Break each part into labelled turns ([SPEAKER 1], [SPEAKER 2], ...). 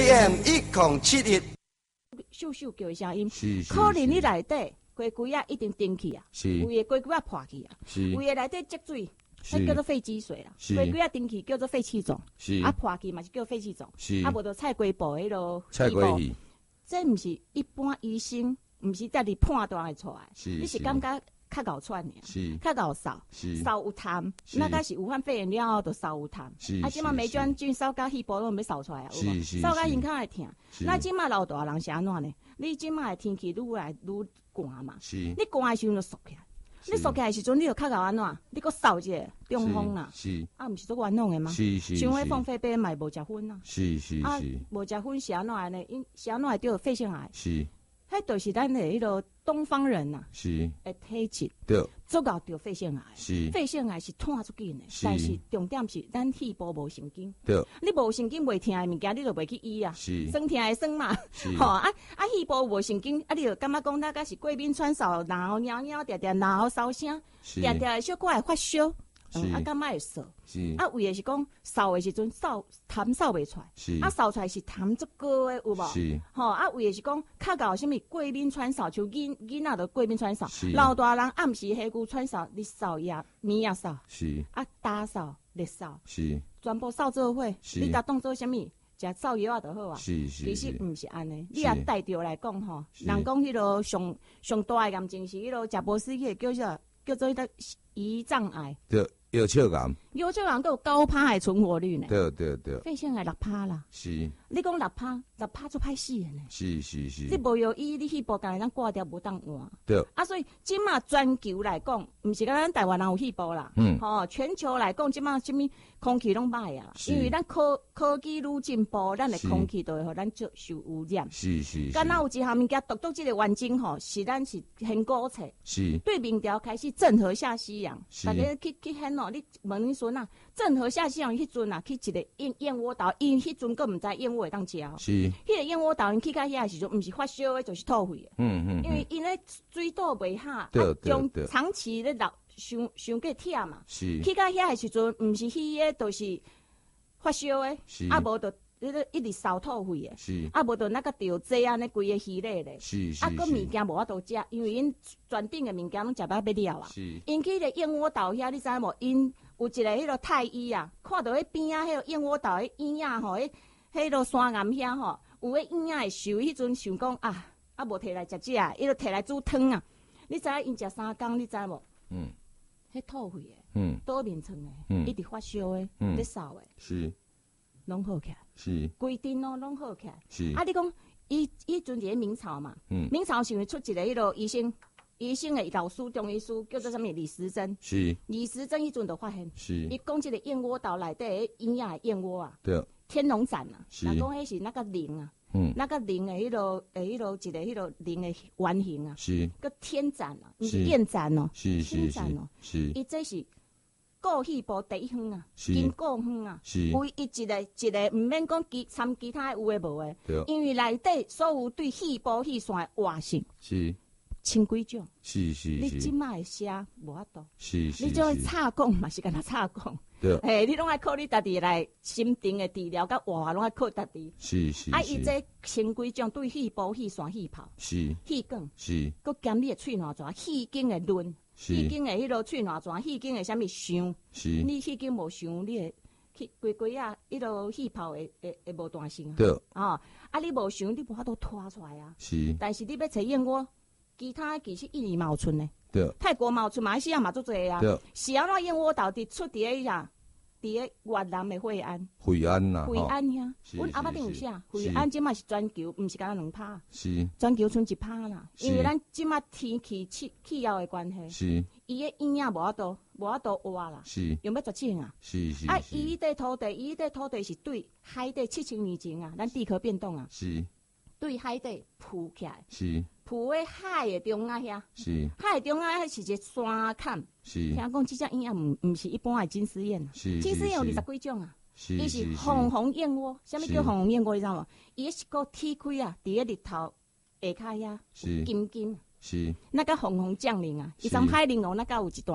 [SPEAKER 1] AM 1071，
[SPEAKER 2] 咻咻叫的声音，
[SPEAKER 1] 是
[SPEAKER 2] 可能你内底规规啊一定顶去啊，有的规规啊破去啊，有的内底积水，迄叫做肺积水啦，规规啊顶去叫做肺气肿，啊破去嘛是叫肺气肿，啊无就菜龟部迄落
[SPEAKER 1] 菜龟鱼，
[SPEAKER 2] 这毋是一般医生，毋是带你判断会出来，你是感觉较搞串尔，较搞扫，扫有痰，那个是武汉肺炎了后就扫有痰，啊即马霉菌扫到肺部拢要扫出来啊，有无？扫到因口会疼，那即马老大人是安怎呢？你即马的天气愈来愈寒嘛，你寒的时阵就缩起来，你缩起来的时阵你就较搞安怎？你搁扫一下中风啦，啊毋是做冤枉的吗？像迄放肺病嘛无食薰啊，啊无食薰是安怎呢？因是安怎会得肺腺癌？迄就是咱的迄个东方人呐，的体质，做到得肺腺癌。肺腺癌是拖出紧的，但是重点是咱肺部无神经。你无神经袂疼的物件，你就袂去医啊。酸疼的酸嘛，吼肺部无神经，你就感觉讲那个是过敏串烧，然后尿尿定定，然后烧声，定定小可会发烧。感觉会扫，有的是讲扫的时阵痰扫袂出来，扫出来是痰足高的，有无？有的是讲较到什么过敏串烧，像囡仔就过敏串烧，老大人暗时黑骨串烧，你扫呀面也扫，打扫、热扫，全部扫做伙，你甲当做什么？食扫药就好啊。其实毋是安尼，你也带着来讲吼，人讲迄落上大的癌症是迄落食无死去，叫做迄个胰脏癌。
[SPEAKER 1] 腰鞘癌，
[SPEAKER 2] 腰鞘癌都有9%的存活率呢。
[SPEAKER 1] 对，
[SPEAKER 2] 肺腺癌6%啦。你讲6%就歹死的呢。你无药医，你肺部干咱挂掉无当换。对。所以即马全球来讲，毋是讲咱台湾人有肺部啦。全球来讲，即马什么空气拢歹啊，因为咱科技愈进步，咱的空气都会互咱受污染。敢若有一项物件，独即个环境吼，是咱是很古册。对面条开始郑和下西洋，大家去hen哦，你问恁孙啊，郑和下西洋迄阵啊，去一个燕窝岛，因迄阵佫毋知燕窝会当食。迄个燕窝岛，因去到遐的时阵，毋是发烧的，就是吐血的。因为因咧水土袂下，将长期咧伤过忝嘛。去到遐的时阵，毋是鱼的，就是发烧的，无就一直烧吐血的，无就那个着济安尼规个鱼类咧，佫物件无法度食，因为因全顶的物件拢食到要了啊。因去个燕窝岛遐，你知无？因有一个迄个太医啊，看到迄边啊，迄个燕窝岛迄婴仔吼，迄个山岩遐吼，有迄婴仔会受，迄阵想讲无摕来食，伊就摕来煮汤啊。你知影因食3工，你知无？迄吐血的，倒面床的，一直发烧的，咧扫的，拢好起来，规定拢好起来。你讲伊阵伫明朝嘛？明朝想出一个迄个医生的老师中医师叫做什么李时珍。李时珍迄阵就发现，伊讲即个燕窝岛内底的营养的燕窝啊，天龙斩啊，人讲迄是那个灵啊，那个灵的迄个一个迄个灵的原型啊，个天斩啊，毋是燕斩哦，天斩哦，伊这是固肺部第一方啊，筋骨方啊，为伊一个毋免讲参其他有诶无诶，因为内底所有对肺部肺腺的活性千几种，你即摆会写无法度，你种插讲嘛是干那插讲，你拢爱靠你家己来心定的治疗，甲活拢爱靠家己。伊这千几种对肺部肺腺气泡、气管，佮兼你的喙烂泉、气经的润、气经的迄落喙烂泉、气经的啥物伤，你气经无伤，你会去规啊，迄落气泡会无断性啊。你无伤，你无法度拖出来啊。但是你要找燕窝。其他其实印尼嘛有出呢，泰国嘛有出，马来西亚嘛足侪啊。是安怎燕窝岛伫出伫个啥？伫个越南的惠安。惠安呐，惠安遐，阮阿爸顶有写，惠安即马是全球，毋是敢若2%，全球剩1%啦。因为咱即马天气气候的关系，伊个营养无法度活啦，用要绝种啊。伊迄块土地是对海底7000年前啊，咱地壳变动啊，对海底浮起来。浮喺海的中央遐，海的中央遐是一个山坎。听讲即只燕仔毋是一般的金丝燕，金丝燕有20几种啊。伊是红燕窝，啥物叫红燕窝？你知无？伊是个铁开啊，伫个日头下骹遐金金，那个红降临啊。伊从海玲珑那个有一段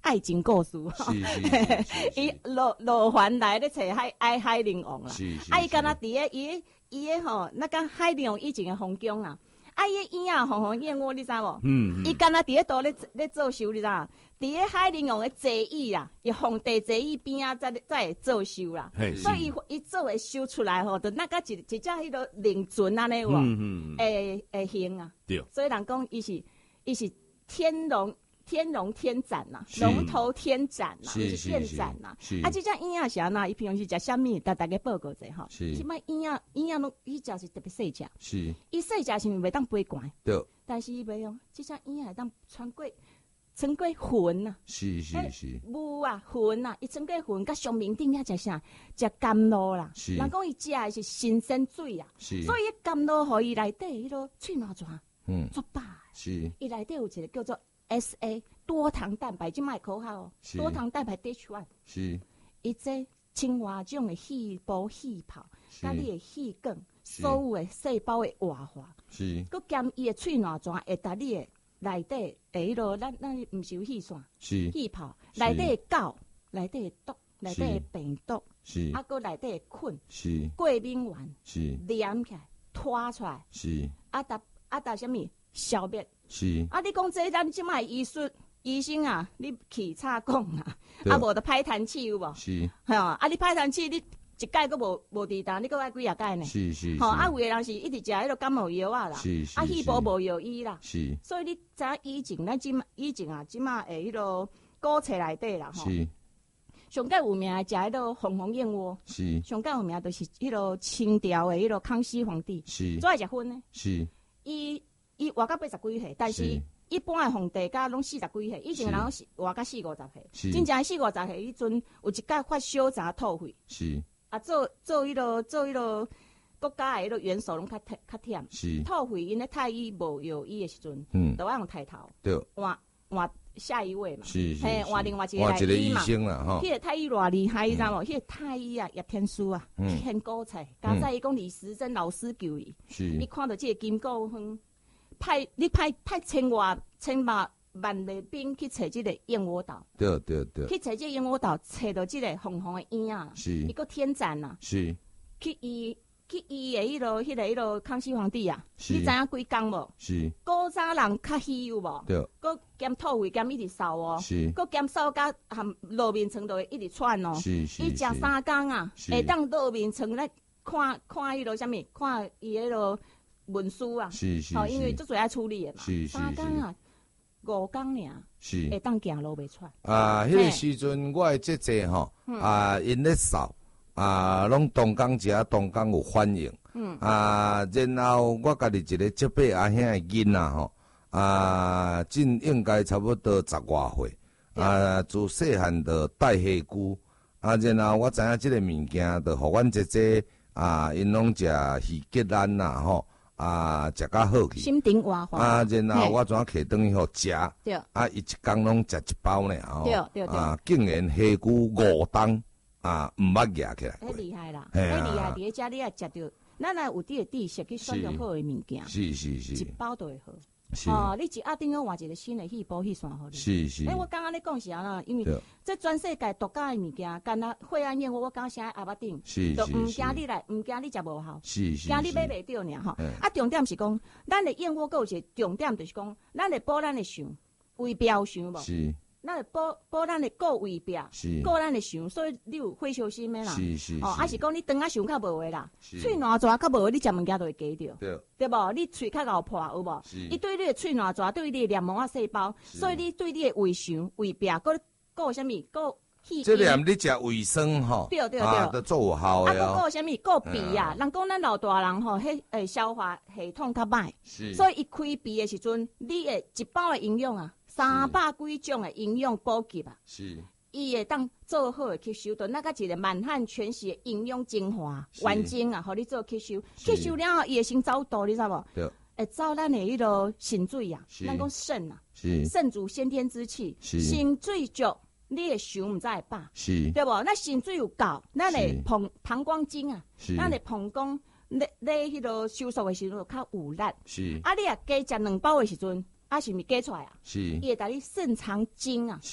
[SPEAKER 2] 爱情故事，伊落环来咧找海玲王啦，伊敢若伫咧伊个吼，那个海玲王以前个皇宫啊，伊个燕红燕窝，你知无？伊敢若伫咧倒咧做秀，你知？伫咧海玲王个座椅啊，伊皇帝座椅边啊，才会做秀啦。所以伊做诶秀出来吼，就那个一只迄个灵尊安尼喎，会形啊。对。所以人讲伊是天龙天斩呐，龙头天斩呐，是天斩呐。啊，即只燕仔是安那？伊平常时食啥物？大家报告者吼。即摆燕仔拢伊食是特别细只。是。伊细只是袂当飞悬。对。但是伊袂用，即只燕仔会当穿过云呐。是。雾啊，云啊，伊穿过云，甲上面顶遐食啥？食甘露啦。是。人讲伊食的是新鲜水啊。是。所以甘露互伊内底迄个喙瘲蛇，足饱。是。伊内底有一个叫做SA 多糖蛋白，即卖口号哦。多糖蛋白 D1 是，伊这青蛙种的细胞细泡，甲你的细管，所有的细胞的活化，是，佮兼伊的喙瘲蛇会达你的内底的迄落，咱毋是有细线，是细泡，内底的胶，内底的毒，内底的病毒，是，啊，佮内底的菌，是，过敏原，是，黏起来，拖出来，是，啊达什么消灭。是啊，你讲这咱即卖医生啊，你气差讲啊，啊无得歹叹气有无？是，吓啊，你歹叹气，你一摆佫无治当，你佫爱几啊摆呢？是，吼啊，有诶人是一直食迄个感冒药啊啦，啊，细胞无药医啦，是，所以你知以前咱以前啊，即卖诶迄个古册内底啦，吼，上界有名诶食迄个红燕窝，是，上界有名就是迄个清朝诶迄个康熙皇帝，是，最爱食薰呢，是，伊活到80几岁，但是一般的皇帝甲拢40几岁，以前人活到40、50岁，真正40、50岁迄阵有一届发烧查吐血，是啊，做迄个国家的迄个元首拢较忝，是吐血因咧太医无药医的时阵，都要用抬头，对，换下一位嘛，是换另外一个来医嘛，迄个太医偌厉害，你知无？迄个太医啊，叶天书啊，很古菜，加在伊讲李时珍老师救伊，你看到即个金膏方。派千万的兵去找即个燕窝岛，对，去找即个燕窝岛，找到即个红红的燕啊，是，伊个天斩呐，是，去伊的迄个康熙皇帝啊，你知影几工无？是，古早人较稀有无？对，佮兼吐血兼一直扫哦，是，佮兼扫甲含落面床都会一直窜哦，是，伊食3工啊，会当落面床来看迄个啥物，看伊迄个。文书啊，是，因为足侪爱处理的嘛，3工啊，5工尔，是会当行路袂出。
[SPEAKER 1] 啊，迄个时阵我的姐姐吼，因咧扫，拢东港食，东港有反应，然后我家己一个7、8阿兄的囡仔吼，真应该差不多10外岁，自细汉就戴黑菇，然后我知影即个物件，就互阮姐姐因拢食鱼吉兰呐吼。食较好去，
[SPEAKER 2] 心顶活化。
[SPEAKER 1] 然后我怎摕转去互食？对。伊一工拢食1包呢，吼。对。竟然下骨5冬，毋捌举起来。
[SPEAKER 2] 迄厉害啦！迄厉害，伫咧遮你也食着，咱来有啲知识去选择好诶物件。是。1包都会好。你一压顶个换一个新的细胞去线互你。是。我刚刚咧讲是安啦，因为这全世界独家的物件，干那惠安燕窝，我刚写阿巴顶，就毋惊你来，毋惊你食无效，惊你买袂着尔吼。重点是讲，咱的燕窝有一个重点就是讲，咱会保咱的肠，胃标肠无？是。咱会保咱的顾胃壁，顾咱的肠，所以你有火烧心的啦。是。是讲你肠仔肠较无话啦，喙瘲蛇较无话，你食物件就会加着。对无？你喙较咬破有无？伊对你的喙瘲蛇，对你的黏膜细胞，所以你对你的胃肠、胃壁，有啥物？
[SPEAKER 1] 这念你食卫生吼，
[SPEAKER 2] 对，
[SPEAKER 1] 都做有效的哦。
[SPEAKER 2] 还有啥物？鼻啊，人讲咱老大人吼，迄消化系统较歹，所以伊开鼻的时阵，你的1包的营养啊，300几种的营养补给啊，是，伊会当做好的吸收，就那个一个满汉全席的营养精华完整啊，互你做吸收，吸收了后，伊会先走道，你知无？对，会走咱的迄个肾水啊，咱讲肾啊，肾主先天之气，肾水足。你的肠毋知会饱，是，对无？咱肾水有够，咱的膀胱经啊，咱的膀胱咧迄个收缩的时阵较有力，是。你也加食2包的时阵，是毋是加出来啊？是。伊会带你肾藏精啊，是。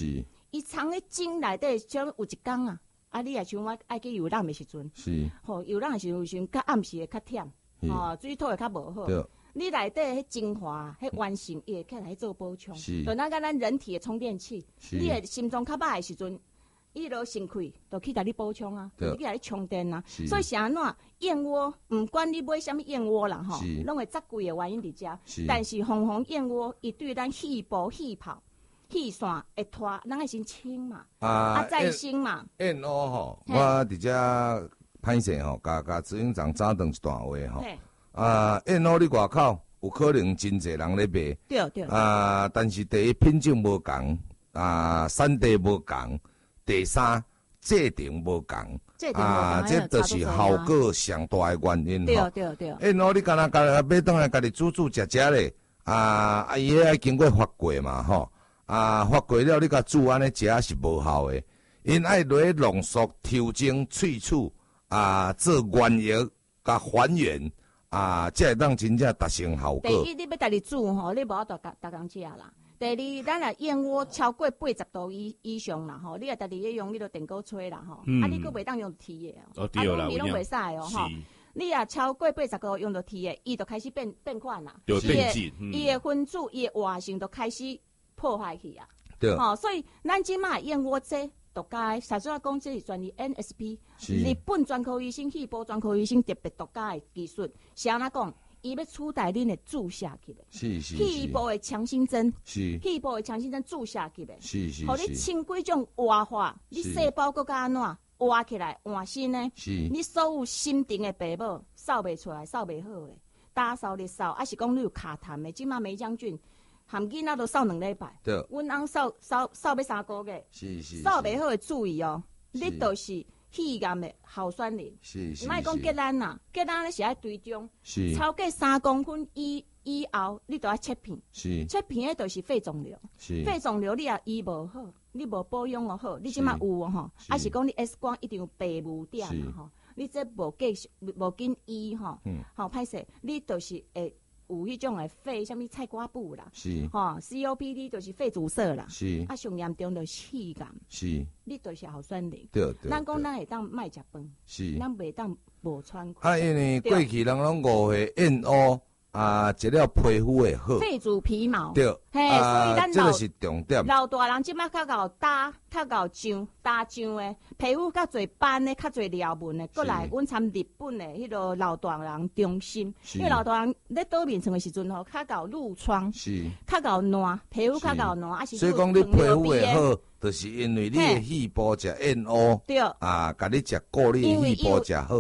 [SPEAKER 2] 伊藏咧井内底，像有一工啊，你也像我爱去游览的时阵，
[SPEAKER 1] 是，
[SPEAKER 2] 游览的时阵，较暗时会较忝，水土会较无好。你内底迄精华、迄完成，伊会起来做补充，就那个咱人体的充电器。你的心脏较歹的时阵，伊落肾气，就去甲你补充啊，就去甲你充电啊。所以是安怎燕窝，毋管你买啥物燕窝啦，拢会遮贵的原因伫遮。但是红红燕窝，伊对咱细胞、细泡、细线会拖，咱爱先清嘛，再生嘛。
[SPEAKER 1] 燕窝吼，我伫遮歹势吼，甲执行长早顿一段话吼。燕窝伫外口有可能真侪人咧卖，
[SPEAKER 2] 对。
[SPEAKER 1] 但是第一品种无共，产地无共，第三制定无共，这就是效果上大的原因。
[SPEAKER 2] 对。
[SPEAKER 1] 燕窝你敢若买倒来家己煮食咧，伊迄经过发过嘛吼，发过了你甲煮安尼食是无效的，因爱落浓缩、调整、萃取做原液甲还原。才会当真正达成效果。
[SPEAKER 2] 第一，你要家己煮吼，你无法度逐工食啦。第二，咱若燕窝超过80度以上啦吼，你也家己咧用，你著电锅吹啦吼。你佫袂当用铁的哦，米拢袂使哦吼。你也超过80度用到铁的，伊就开始变款啦。伊的分子、伊的活性就开始破坏去啊。
[SPEAKER 1] 对。
[SPEAKER 2] 所以咱即马燕窝这独家的，实在讲这是专利 NSP， 日本专科医生、细胞专科医生特别独家的技术。是安怎讲？伊要取代恁的注下去的，细胞的强心针，细胞的强心针注下去的，互你清几种活化，你细胞搁甲安怎活起来、换新呢？你所有心情的病某扫袂出来、扫袂好的，打扫咧扫，还是讲你有卡痰的，即马梅将军。含囡仔都扫2礼拜，阮翁扫要3个月，扫袂好会注意哦。你就是肺癌的好酸磷，唔爱讲结咱呐，结咱咧是爱追踪，超过3公分以后，你都要切片，切片的就是肺肿瘤，肺肿瘤你也医无好，你无保养哦好，你即马有哦吼，还是讲你 X 光一定有白雾点嘛吼，你这无紧医吼，好歹势，你就是会。有迄种的肺，什物菜瓜布啦，COPD 就是肺阻塞啦，上严重就是气癌，你就是喉酸磷。
[SPEAKER 1] 对。
[SPEAKER 2] 咱讲咱会当卖食饭，咱袂当无穿。
[SPEAKER 1] 因为过去人拢误会燕窝食了皮肤会好，
[SPEAKER 2] 肺主皮毛。
[SPEAKER 1] 对，
[SPEAKER 2] 所以咱
[SPEAKER 1] 这个是重点。
[SPEAKER 2] 老大人即马较搞打仗的皮肤较侪斑的，较侪条纹的，过来阮参日本的迄个老大人中心，因为老大人咧倒面床的时阵吼，较搞褥疮，较搞烂，皮肤较搞烂，
[SPEAKER 1] 所以讲你皮肤会好，就是因为你的细胞食燕窝，
[SPEAKER 2] 对，
[SPEAKER 1] 甲你食过你的细胞食好。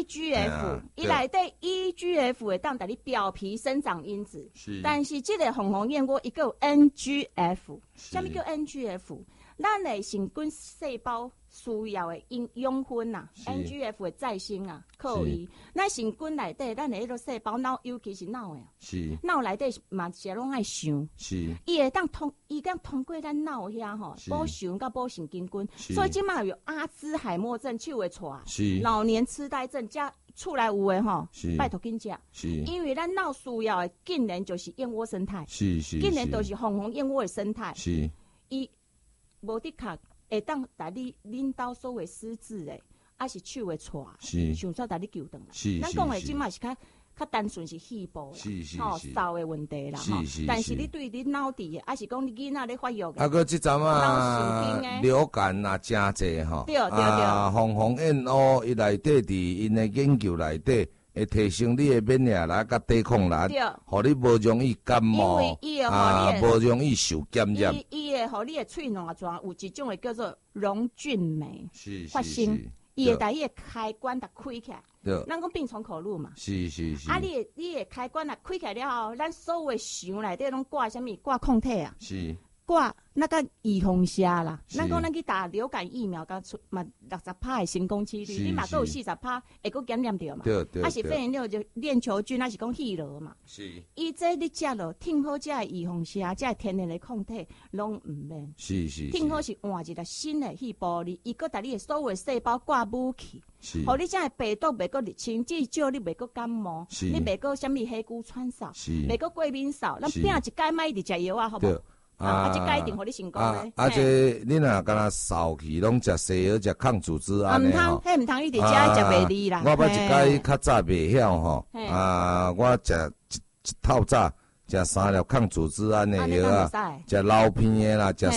[SPEAKER 2] EGF， 伊内底 EGF 会当带你表皮生长因子，但是这个红燕窝伊个有 NGF， 啥物叫 NGF？ 咱的神经细胞需要的养分呐 ，NGF 的再生啊，靠伊。咱神经内底，咱的迄个细胞脑，尤其是脑的，脑内底嘛是拢爱想，伊会当通过咱脑遐吼，补想甲补神经根，所以即马有阿兹海默症、手会错，老年痴呆症加厝内有诶吼，拜托紧食，因为咱脑需要的竟然就是燕窝生态，竟然就是红燕窝的生态，伊。无的确会当带你领导所有失智诶，还是手会错，想说带你救回来。咱讲诶，即马是较单纯是细胞啦，扫诶问题啦，但是你对你脑底诶，还是讲你囡仔咧发育诶，
[SPEAKER 1] 个即阵流感真侪吼，
[SPEAKER 2] 对，
[SPEAKER 1] 红燕窝伊内底伫因诶研究内底。会提升你的免疫力甲抵抗力，互你无容易感冒，无容易受感染。
[SPEAKER 2] 伊会互你的喙烂状有一种会叫做溶菌酶发生，伊会带伊的开关打开起来。咱讲病从口入嘛。你的开关打开起来了后，咱所有的肠内底拢挂啥物？挂抗体啊。挂那个预防针啦，咱讲咱去打流感疫苗，甲出嘛60%的成功几率，你嘛够有40%会够感染着嘛？还是肺炎就链球菌，还是讲气流嘛？伊这你食落，听好这预防针，这天然的抗体拢毋免。听好是换一个新的细胞里，伊个带你的所有细胞挂武器，互你这的病毒袂个入侵，至少你袂个感冒，你袂个啥物黑菇串扫，袂个过敏扫，咱拼一解卖一直食药啊，好无？ 这个一定互你成功咧。
[SPEAKER 1] 这你若敢若扫去拢食西药食抗组织胺的吼。
[SPEAKER 2] 迄毋通你伫遮食袂离啦。
[SPEAKER 1] 我捌一摆较早袂晓吼，我食一透早食3粒抗组织胺的药啊，食老片的啦，食